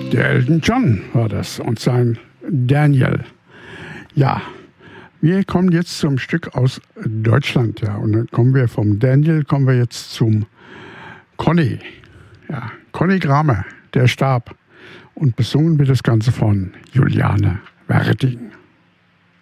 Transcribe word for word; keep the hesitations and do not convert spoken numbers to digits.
Der Elton John war das und sein Daniel. Ja, wir kommen jetzt zum Stück aus Deutschland. Ja, und dann kommen wir vom Daniel, kommen wir jetzt zum Conny. Ja, Conny Kramer, der starb. Und besungen wird das Ganze von Juliane Werding.